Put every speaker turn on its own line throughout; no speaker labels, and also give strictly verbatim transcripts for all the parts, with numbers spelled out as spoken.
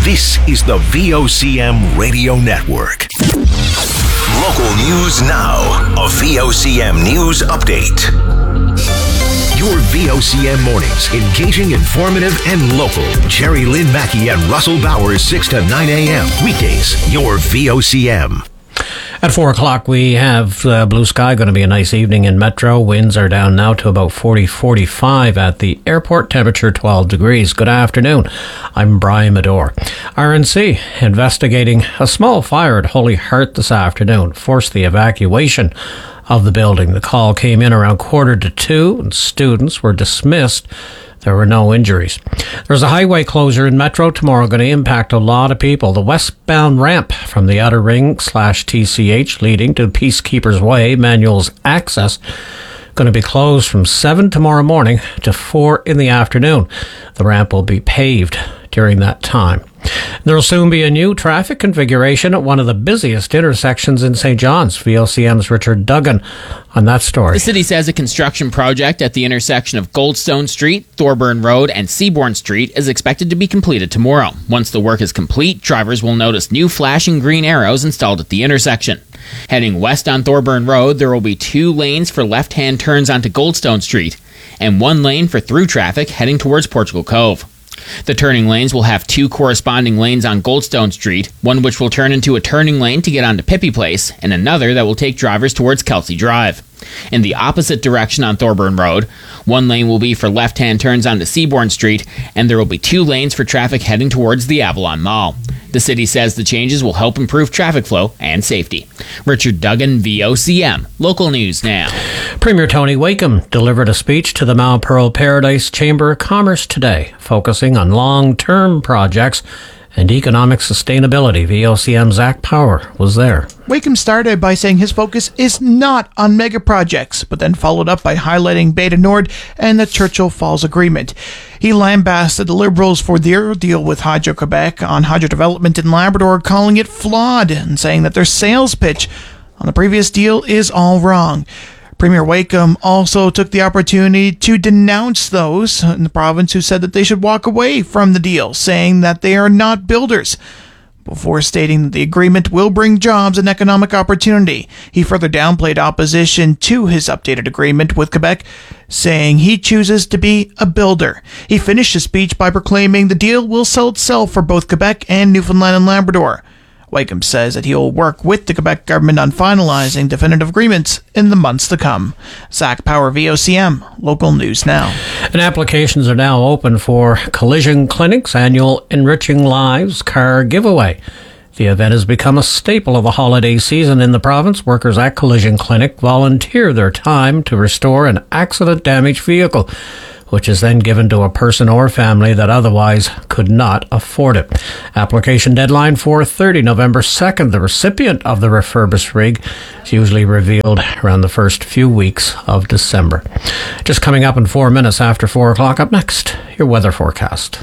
This is the V O C M Radio Network. Local news now. A V O C M News Update. Your V O C M mornings, engaging, informative, and local. Jerry Lynn Mackey and Russell Bowers, six to nine a.m. Weekdays, your V O C M.
At four o'clock, we have uh, blue sky. Going to be a nice evening in Metro. Winds are down now to about forty, forty-five at the airport. Temperature twelve degrees. Good afternoon. I'm Brian Medore. R N C investigating a small fire at Holy Heart this afternoon. Forced the evacuation of the building. The call came in around quarter to two, and students were dismissed. There were no injuries. There's a highway closure in Metro tomorrow going to impact a lot of people. The westbound ramp from the Outer Ring slash T C H leading to Peacekeepers Way, Manuel's Access, going to be closed from seven tomorrow morning to four in the afternoon. The ramp will be paved during that time. There will soon be a new traffic configuration at one of the busiest intersections in Saint John's. V O C M's Richard Duggan on that story.
The city says a construction project at the intersection of Goldstone Street, Thorburn Road, and Seabourn Street is expected to be completed tomorrow. Once the work is complete, drivers will notice new flashing green arrows installed at the intersection. Heading west on Thorburn Road, there will be two lanes for left-hand turns onto Goldstone Street and one lane for through traffic heading towards Portugal Cove. The turning lanes will have two corresponding lanes on Goldstone Street, one which will turn into a turning lane to get onto Pippi Place, and another that will take drivers towards Kelsey Drive. In the opposite direction on Thorburn Road, one lane will be for left-hand turns onto Seabourn Street, and there will be two lanes for traffic heading towards the Avalon Mall. The city says the changes will help improve traffic flow and safety. Richard Duggan, V O C M. Local News Now.
Premier Tony Wakeham delivered a speech to the Mount Pearl Paradise Chamber of Commerce today, focusing on long-term projects and economic sustainability. V O C M Zach Power was there.
Wakeham started by saying his focus is not on mega projects, but then followed up by highlighting Beta Nord and the Churchill Falls Agreement. He lambasted the Liberals for their deal with Hydro-Quebec on hydro development in Labrador, calling it flawed and saying that their sales pitch on the previous deal is all wrong. Premier Wakeham also took the opportunity to denounce those in the province who said that they should walk away from the deal, saying that they are not builders, before stating that the agreement will bring jobs and economic opportunity. He further downplayed opposition to his updated agreement with Quebec, saying he chooses to be a builder. He finished his speech by proclaiming the deal will sell itself for both Quebec and Newfoundland and Labrador. Wakeham says that he will work with the Quebec government on finalizing definitive agreements in the months to come. Zach Power, V O C M, Local News Now.
And applications are now open for Collision Clinic's annual Enriching Lives car giveaway. The event has become a staple of the holiday season in the province. Workers at Collision Clinic volunteer their time to restore an accident-damaged vehicle, which is then given to a person or family that otherwise could not afford it. Application deadline four thirty, November second. The recipient of the refurbished rig is usually revealed around the first few weeks of December. Just coming up in four minutes after four o'clock. Up next, your weather forecast.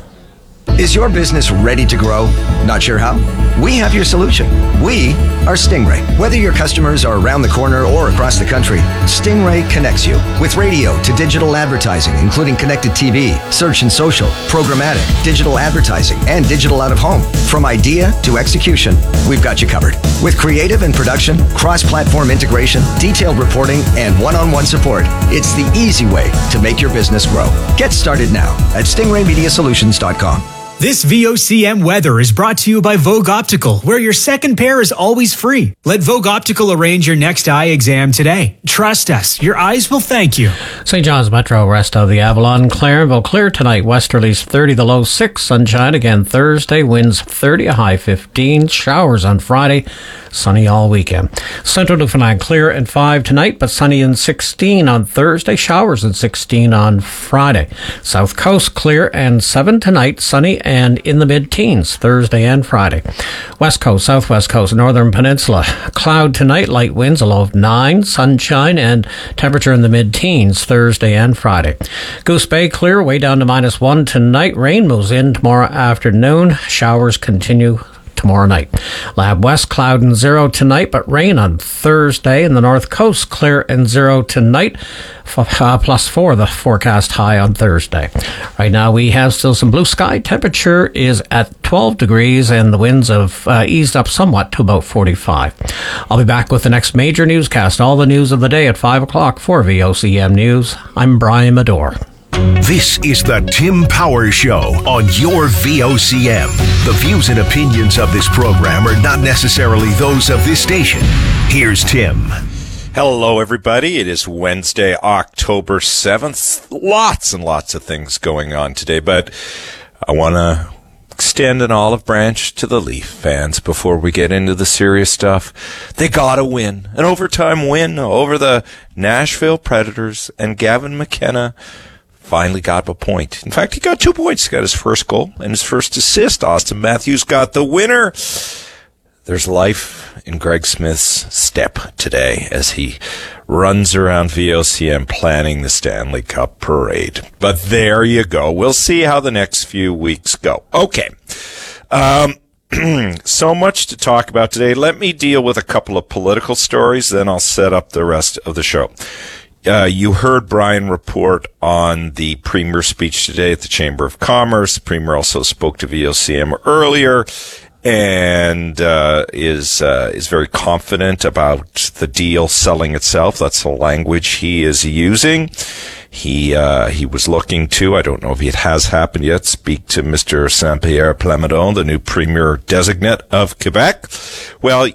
Is your business ready to grow? Not sure how? We have your solution. We are Stingray. Whether your customers are around the corner or across the country, Stingray connects you with radio to digital advertising, including connected T V, search and social, programmatic, digital advertising, and digital out-of-home. From idea to execution, we've got you covered. With creative and production, cross-platform integration, detailed reporting, and one-on-one support, it's the easy way to make your business grow. Get started now at stingray media solutions dot com.
This V O C M weather is brought to you by Vogue Optical, where your second pair is always free. Let Vogue Optical arrange your next eye exam today. Trust us, your eyes will thank you.
Saint John's Metro, rest of the Avalon. Clarenville, clear tonight. Westerlies thirty, the low six. Sunshine again Thursday. Winds thirty, a high fifteen. Showers on Friday. Sunny all weekend. Central Newfoundland, clear and five tonight, but sunny and sixteen on Thursday. Showers and sixteen on Friday. South Coast, clear and seven tonight. Sunny and in the mid-teens Thursday and Friday. West Coast, Southwest Coast, Northern Peninsula, cloud tonight, light winds, a low of nine, sunshine and temperature in the mid-teens Thursday and Friday. Goose Bay, clear, way down to minus one tonight. Rain moves in tomorrow afternoon. Showers continue tomorrow night. Lab West, cloud and zero tonight, but rain on Thursday. In the North Coast, clear and zero tonight. F- uh, plus four, the forecast high on Thursday. Right now we have still some blue sky. Temperature is at twelve degrees and the winds have uh, eased up somewhat to about forty-five. I'll be back with the next major newscast. All the news of the day at five o'clock for V O C M News. I'm Brian Medore.
This is the Tim Power Show on your V O C M. The views and opinions of this program are not necessarily those of this station. Here's Tim.
Hello, everybody. It is Wednesday, October seventh. Lots and lots of things going on today, but I want to extend an olive branch to the Leaf fans before we get into the serious stuff. They got to win. An overtime win over the Nashville Predators, and Gavin McKenna finally got a point. In fact, he got two points. He got his first goal and his first assist. Austin Matthews got the winner. There's life in Greg Smith's step today as he runs around V O C M planning the Stanley Cup parade. But there you go. We'll see how the next few weeks go. Okay. Um, so much to talk about today. Let me deal with a couple of political stories, then I'll set up the rest of the show. Uh, you heard Brian report on the Premier's speech today at the Chamber of Commerce. The Premier also spoke to V O C M earlier and uh, is uh, is very confident about the deal selling itself. That's the language he is using. He uh, he was looking to, I don't know if it has happened yet, speak to Mister Saint-Pierre Plamondon, the new Premier designate of Quebec. Well,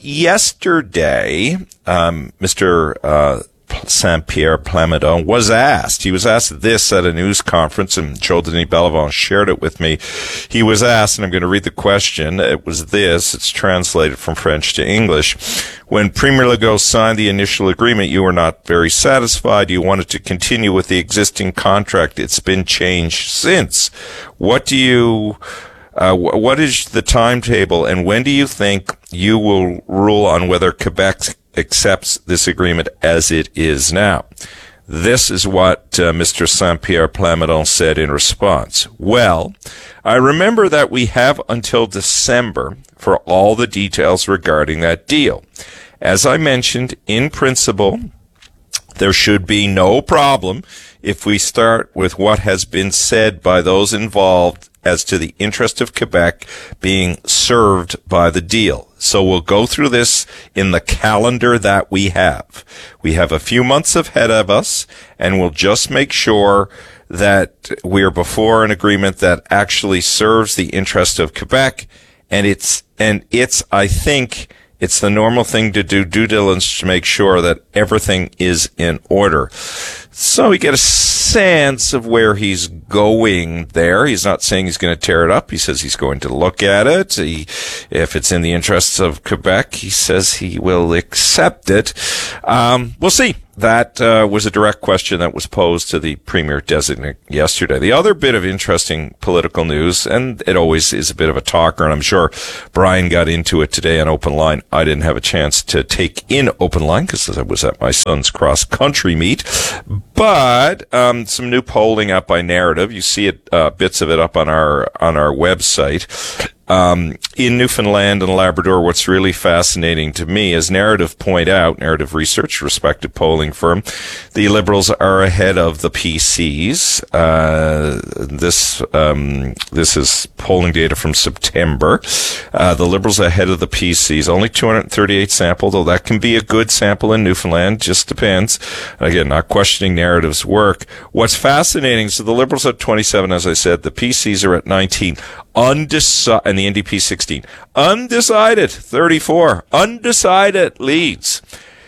yesterday, um, Mister Uh, Saint-Pierre Plamondon was asked. He was asked this at a news conference, and Joe Denis Bellevon shared it with me. He was asked, and I'm going to read the question. It was this. It's translated from French to English. When Premier Legault signed the initial agreement, you were not very satisfied. You wanted to continue with the existing contract. It's been changed since. What do you... Uh, what is the timetable, and when do you think you will rule on whether Quebec accepts this agreement as it is now? This is what uh, Mister Saint-Pierre Plamondon said in response. Well, I remember that we have until December for all the details regarding that deal. As I mentioned, in principle, there should be no problem if we start with what has been said by those involved as to the interest of Quebec being served by the deal. So we'll go through this in the calendar that we have. We have a few months ahead of us, and we'll just make sure that we're before an agreement that actually serves the interest of Quebec. And it's, and it's, I think, it's the normal thing to do due diligence to make sure that everything is in order. So we get a sense of where he's going there. He's not saying he's going to tear it up. He says he's going to look at it. He, if it's in the interests of Quebec, he says he will accept it. Um, we'll see. That uh, was a direct question that was posed to the Premier designate yesterday. The other bit of interesting political news, and it always is a bit of a talker, and I'm sure Brian got into it today on Open Line. I didn't have a chance to take in Open Line because I was at my son's cross-country meet. But um, some new polling up by Narrative. You see it, uh, bits of it up on our on our website. Um, in Newfoundland and Labrador, what's really fascinating to me is Narrative point out, Narrative Research, respected polling firm, the Liberals are ahead of the P Cs. Uh, this, um, this is polling data from September. Uh, the Liberals ahead of the P Cs, only two hundred thirty-eight sampled, though that can be a good sample in Newfoundland, just depends. Again, not questioning Narrative's work. What's fascinating, so the Liberals at twenty-seven, as I said, the P Cs are at nineteen. Undecided, and the N D P sixteen. Undecided, thirty-four. Undecided leads.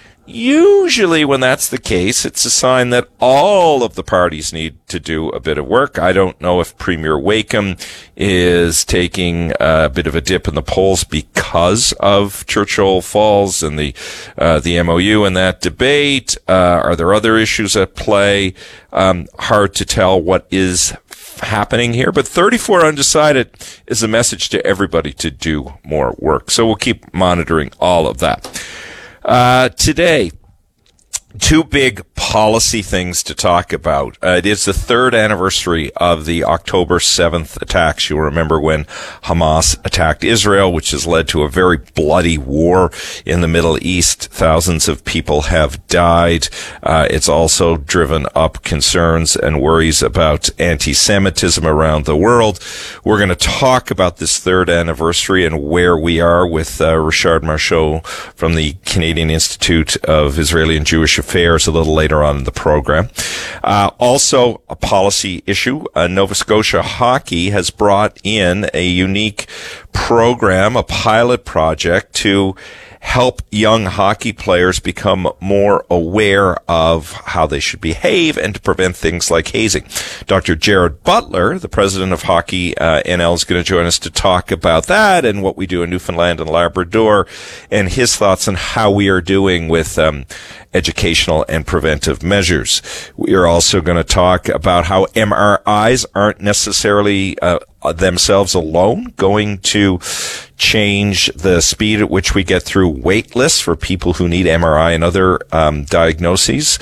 Usually when that's the case, it's a sign that all of the parties need to do a bit of work. I don't know if Premier Wakeham is taking a bit of a dip in the polls because of Churchill Falls and the uh, the M O U and that debate. Uh, are there other issues at play? Um, hard to tell what is happening here, but thirty-four undecided is a message to everybody to do more work. So we'll keep monitoring all of that. Uh, today, Two big policy things to talk about. Uh, it is the third anniversary of the October seventh attacks. You'll remember when Hamas attacked Israel, which has led to a very bloody war in the Middle East. Thousands of people have died. Uh, it's also driven up concerns and worries about anti-Semitism around the world. We're going to talk about this third anniversary and where we are with uh, Richard Marchaud from the Canadian Institute of Israeli and Jewish Affairs a little later on in the program. Uh, also, a policy issue. Uh, Nova Scotia Hockey has brought in a unique program, a pilot project to help young hockey players become more aware of how they should behave and to prevent things like hazing. Doctor Jared Butler, the president of Hockey uh, N L, is going to join us to talk about that and what we do in Newfoundland and Labrador and his thoughts on how we are doing with um, educational and preventive measures. We are also going to talk about how M R Is aren't necessarily uh, themselves alone going to change the speed at which we get through wait lists for people who need M R I and other um, diagnoses.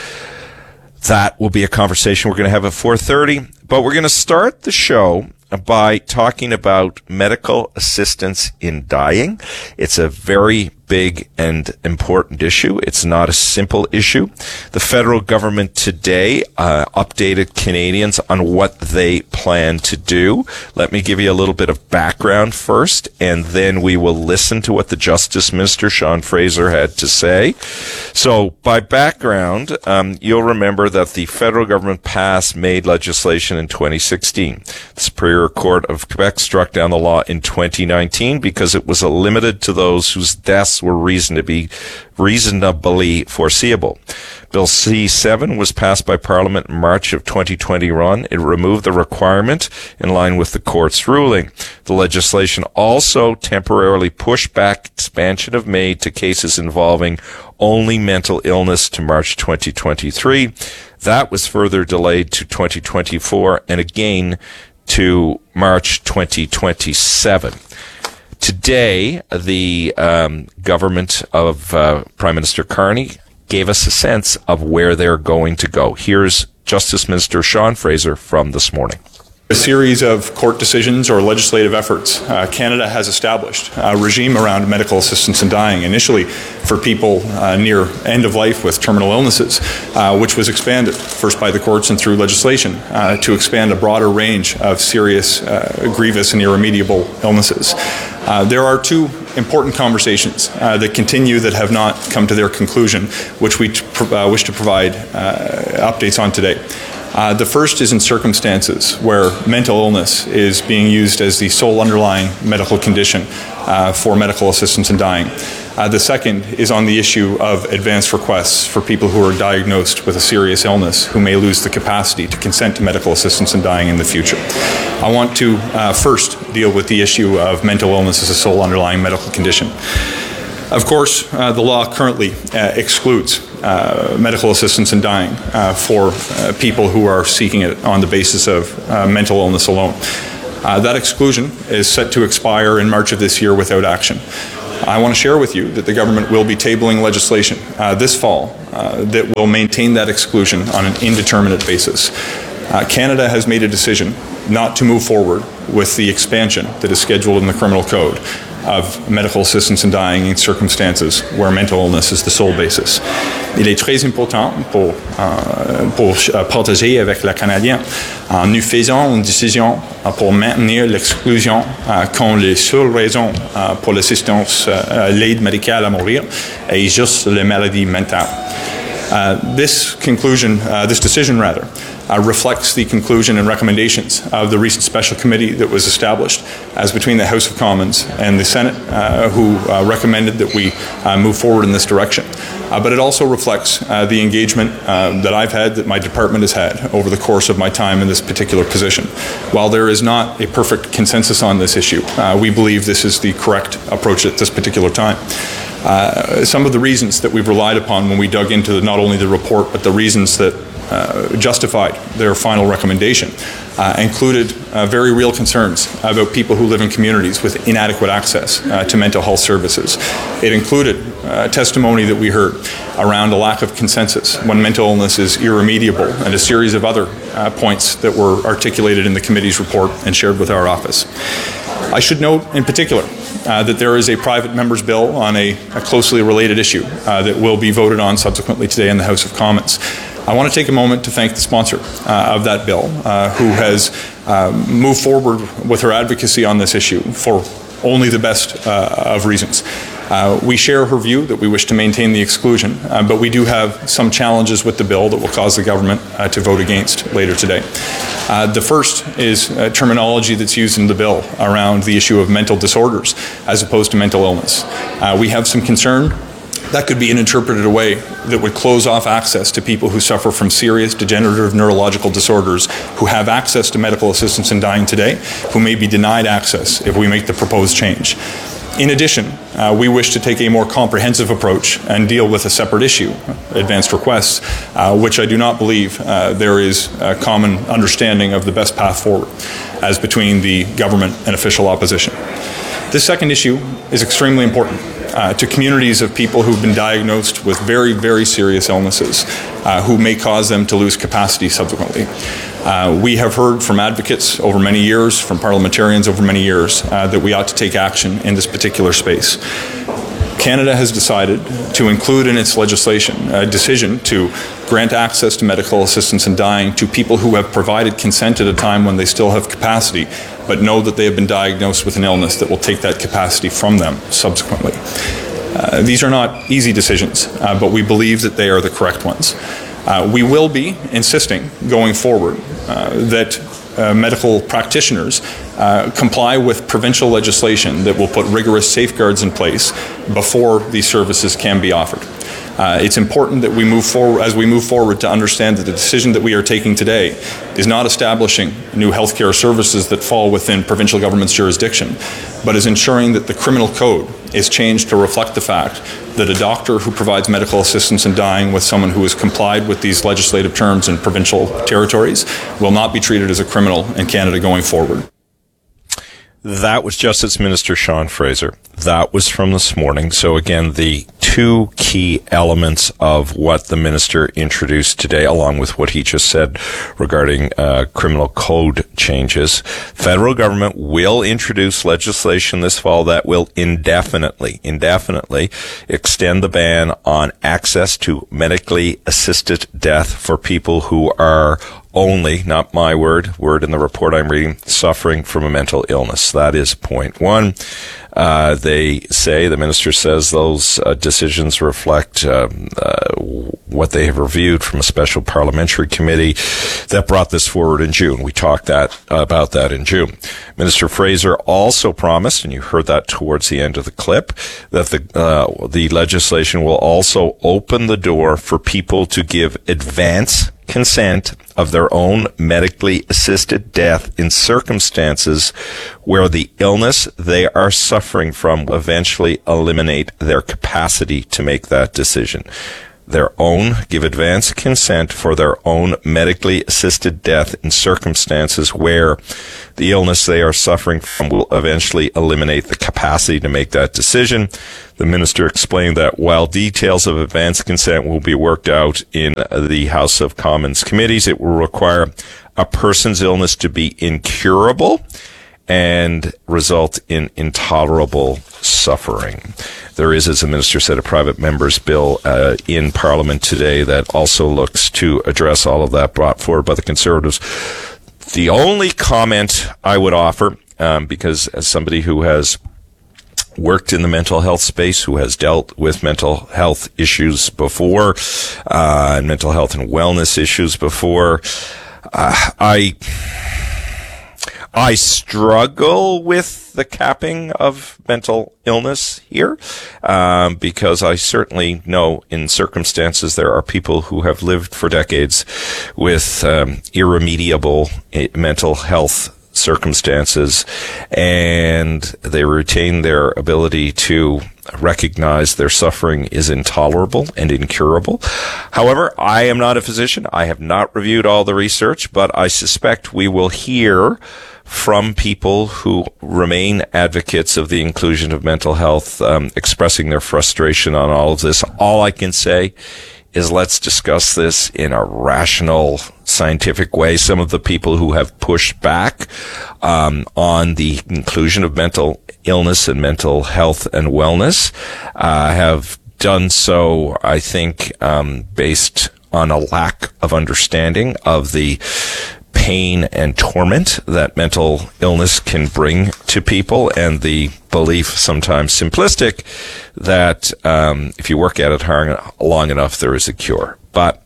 That will be a conversation we're going to have at four thirty. But we're going to start the show by talking about medical assistance in dying. It's a very big and important issue. It's not a simple issue. The federal government today uh, updated Canadians on what they plan to do. Let me give you a little bit of background first, and then we will listen to what the Justice Minister, Sean Fraser, had to say. So, by background, um, you'll remember that the federal government passed MAID legislation in twenty sixteen. The Superior Court of Quebec struck down the law in twenty nineteen because it was limited to those whose deaths were reason to be reasonably foreseeable. Bill C seven was passed by Parliament in March of twenty twenty-one. It removed the requirement in line with the court's ruling. The legislation also temporarily pushed back expansion of MAID to cases involving only mental illness to March twenty twenty-three. That was further delayed to twenty twenty-four and again to March twenty twenty-seven. Today, the um, government of uh, Prime Minister Carney gave us a sense of where they're going to go. Here's Justice Minister Sean Fraser from this morning.
A series of court decisions or legislative efforts, uh, Canada has established a regime around medical assistance in dying, initially for people uh, near end of life with terminal illnesses, uh, which was expanded first by the courts and through legislation uh, to expand a broader range of serious, uh, grievous and irremediable illnesses. Uh, there are two important conversations uh, that continue that have not come to their conclusion, which we t- uh, wish to provide uh, updates on today. Uh, the first is in circumstances where mental illness is being used as the sole underlying medical condition uh, for medical assistance in dying. Uh, the second is on the issue of advance requests for people who are diagnosed with a serious illness who may lose the capacity to consent to medical assistance in dying in the future. I want to uh, first deal with the issue of mental illness as a sole underlying medical condition. Of course, uh, the law currently uh, excludes uh, medical assistance in dying uh, for uh, people who are seeking it on the basis of uh, mental illness alone. Uh, that exclusion is set to expire in March of this year without action. I want to share with you that the government will be tabling legislation uh, this fall uh, that will maintain that exclusion on an indeterminate basis. Uh, Canada has made a decision not to move forward with the expansion that is scheduled in the Criminal Code of medical assistance in dying in circumstances where mental illness is the sole basis. Il est très important pour, euh, pour partager avec le Canadien. Euh, nous faisons une décision euh, pour maintenir l'exclusion euh, quand les seules raisons euh, pour l'assistance, euh, l'aide médicale à mourir est juste la maladie mentale. Uh, this conclusion, uh, this decision rather, uh, reflects the conclusion and recommendations of the recent special committee that was established as between the House of Commons and the Senate, uh, who uh, recommended that we uh, move forward in this direction. Uh, but it also reflects uh, the engagement uh, that I've had, that my department has had over the course of my time in this particular position. While there is not a perfect consensus on this issue, uh, we believe this is the correct approach at this particular time. Uh, some of the reasons that we've relied upon when we dug into the, not only the report, but the reasons that uh, justified their final recommendation, uh, included uh, very real concerns about people who live in communities with inadequate access uh, to mental health services. It included uh, testimony that we heard around a lack of consensus when mental illness is irremediable, and a series of other uh, points that were articulated in the committee's report and shared with our office. I should note in particular uh, that there is a private member's bill on a, a closely related issue uh, that will be voted on subsequently today in the House of Commons. I want to take a moment to thank the sponsor uh, of that bill, uh, who has uh, moved forward with her advocacy on this issue for only the best uh, of reasons. Uh, we share her view that we wish to maintain the exclusion, uh, but we do have some challenges with the bill that will cause the government uh, to vote against later today. Uh, the first is uh, terminology that's used in the bill around the issue of mental disorders as opposed to mental illness. Uh, we have some concern that could be interpreted a way that would close off access to people who suffer from serious degenerative neurological disorders, who have access to medical assistance in dying today, who may be denied access if we make the proposed change. In addition, uh, we wish to take a more comprehensive approach and deal with a separate issue, advanced requests, uh, which I do not believe uh, there is a common understanding of the best path forward as between the government and official opposition. This second issue is extremely important uh, to communities of people who've been diagnosed with very, very serious illnesses uh, who may cause them to lose capacity subsequently. Uh, we have heard from advocates over many years, from parliamentarians over many years, uh, that we ought to take action in this particular space. Canada has decided to include in its legislation a decision to grant access to medical assistance in dying to people who have provided consent at a time when they still have capacity, but know that they have been diagnosed with an illness that will take that capacity from them subsequently. Uh, these are not easy decisions, uh, but we believe that they are the correct ones. Uh, we will be insisting going forward uh, that uh, medical practitioners uh, comply with provincial legislation that will put rigorous safeguards in place before these services can be offered. Uh, it's important that we move forward, as we move forward, to understand that the decision that we are taking today is not establishing new healthcare services that fall within provincial government's jurisdiction, but is ensuring that the criminal code is changed to reflect the fact that a doctor who provides medical assistance in dying with someone who has complied with these legislative terms in provincial territories will not be treated as a criminal in Canada going forward.
That was Justice Minister Sean Fraser. That was from this morning. So again, the two key elements of what the minister introduced today, along with what he just said regarding uh, criminal code changes. Federal government will introduce legislation this fall that will indefinitely, indefinitely extend the ban on access to medically assisted death for people who are only, not my word, word in the report I'm reading, suffering from a mental illness. That is point one. Uh, they say, the minister says, those uh, decisions reflect um, uh, what they have reviewed from a special parliamentary committee that brought this forward in June. We talked that about that in June. Minister Fraser also promised, and you heard that towards the end of the clip, that the uh, the legislation will also open the door for people to give advance consent of their own medically assisted death in circumstances where the illness they are suffering from will eventually eliminate their capacity to make that decision. Their own, give advance consent for their own medically assisted death in circumstances where the illness they are suffering from will eventually eliminate the capacity to make that decision. The minister explained that while details of advance consent will be worked out in the House of Commons committees, it will require a person's illness to be incurable and result in intolerable suffering. There is, as the minister said, a private member's bill uh, in Parliament today that also looks to address all of that brought forward by the Conservatives. The only comment I would offer, um, because as somebody who has worked in the mental health space, who has dealt with mental health issues before, uh, and mental health and wellness issues before, uh, I... I struggle with the capping of mental illness here, um, because I certainly know in circumstances there are people who have lived for decades with um, irremediable mental health circumstances, and they retain their ability to recognize their suffering is intolerable and incurable. However, I am not a physician. I have not reviewed all the research, but I suspect we will hear from people who remain advocates of the inclusion of mental health, um, expressing their frustration on all of this. All I can say is let's discuss this in a rational, scientific way. Some of the people who have pushed back um, on the inclusion of mental illness and mental health and wellness uh, have done so, I think, um, based on a lack of understanding of the pain and torment that mental illness can bring to people, and the belief, sometimes simplistic, that um, if you work at it hard, long enough, there is a cure. But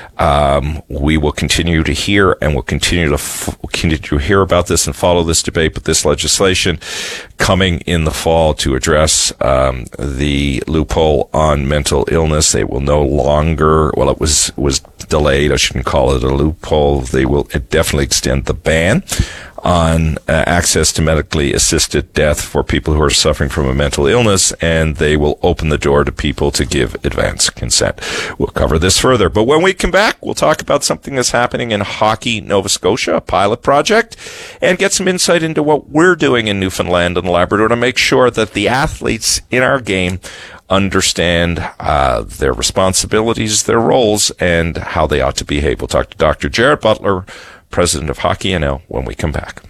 um, we will continue to hear and will continue to f- continue to hear about this and follow this debate. But this legislation coming in the fall to address um, the loophole on mental illness, they will no longer. Well, it was was delayed. I shouldn't call it a loophole. They will definitely extend the ban on uh, access to medically assisted death for people who are suffering from a mental illness, and they will open the door to people to give advance consent. We'll cover this further, but when we come back, we'll talk about something that's happening in Hockey, Nova Scotia, a pilot project, and get some insight into what we're doing in Newfoundland and Labrador to make sure that the athletes in our game understand uh, their responsibilities, their roles, and how they ought to behave. We'll talk to Doctor Jared Butler, president of Hockey N L, when we come back.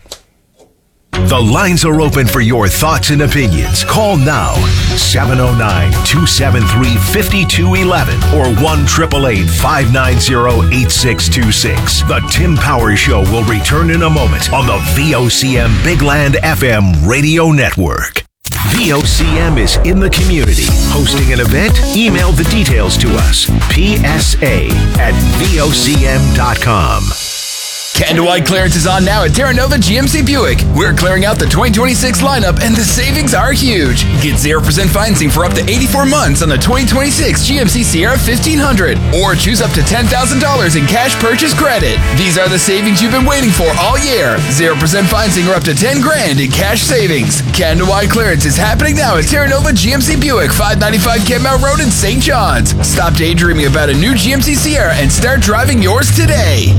The lines are open for your thoughts and opinions. Call now, seven oh nine, two seven three, five two one one or one eight eight eight, five nine zero, eight six two six. The Tim Powers Show will return in a moment on the V O C M Big Land F M radio network. V O C M is in the community. Hosting an event? Email the details to us. P S A at V O C M dot com.
Canada-wide clearance is on now at Terra Nova G M C Buick. We're clearing out the twenty twenty-six lineup, and the savings are huge. Get zero percent financing for up to eighty-four months on the twenty twenty-six G M C Sierra fifteen hundred, or choose up to ten thousand dollars in cash purchase credit. These are the savings you've been waiting for all year. zero percent financing or up to ten grand in cash savings. Canada-wide clearance is happening now at Terra Nova G M C Buick, five ninety-five Kenmount Road in Saint John's. Stop daydreaming about a new G M C Sierra and start driving yours today.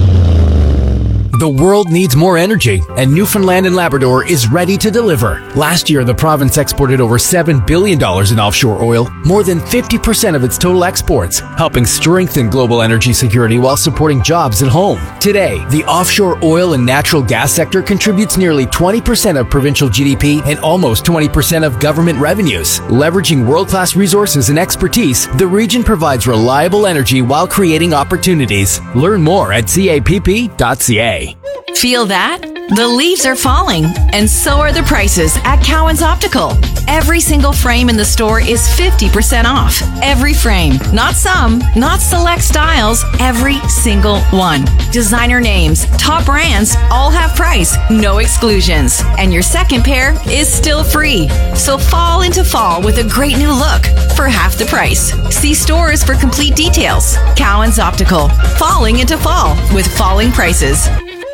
The world needs more energy, and Newfoundland and Labrador is ready to deliver. Last year, the province exported over seven billion dollars in offshore oil, more than fifty percent of its total exports, helping strengthen global energy security while supporting jobs at home. Today, the offshore oil and natural gas sector contributes nearly twenty percent of provincial G D P and almost twenty percent of government revenues. Leveraging world-class resources and expertise, the region provides reliable energy while creating opportunities. Learn more at C A P P dot C A.
Feel that? The leaves are falling, and so are the prices at Cowan's Optical. Every single frame in the store is fifty percent off. Every frame. Not some, not select styles, every single one. Designer names, top brands, all have price, no exclusions. And your second pair is still free. So fall into fall with a great new look for half the price. See stores for complete details. Cowan's Optical. Falling into fall with falling prices.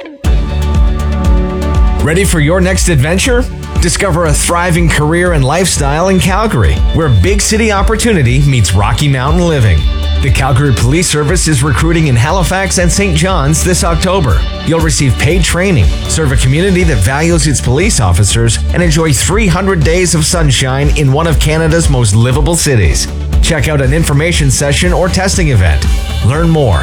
Ready for your next adventure? Discover a thriving career and lifestyle in Calgary, where big city opportunity meets Rocky Mountain living. The Calgary Police Service is recruiting in Halifax and Saint John's this October. You'll receive paid training, serve a community that values its police officers, and enjoy three hundred days of sunshine in one of Canada's most livable cities. Check out an information session or testing event. Learn more